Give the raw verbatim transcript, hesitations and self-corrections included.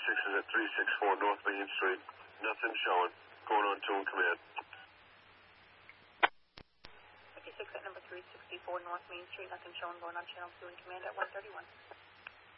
six is at three sixty-four North Main Street. Nothing showing. Going on two in command. fifty-six at number three sixty-four North Main Street. Nothing showing. Going on channel two in command at one thirty-one.